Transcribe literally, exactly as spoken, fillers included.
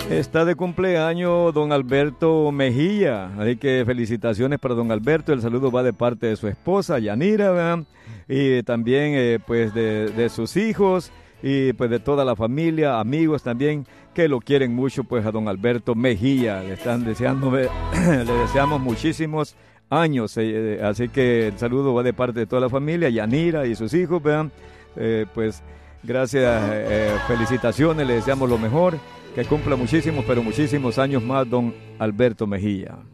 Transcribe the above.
Está de cumpleaños don Alberto Mejía, así que felicitaciones para don Alberto. El saludo va de parte de su esposa Yanira, ¿verdad? Y también eh, pues de, de sus hijos y pues de toda la familia, amigos también que lo quieren mucho, pues a don Alberto Mejía. Le están deseando, le deseamos muchísimos años, eh, así que el saludo va de parte de toda la familia, Yanira y sus hijos, ¿verdad? Eh, pues gracias, eh, felicitaciones, le deseamos lo mejor. Que cumpla muchísimos, pero muchísimos años más don Alberto Mejía.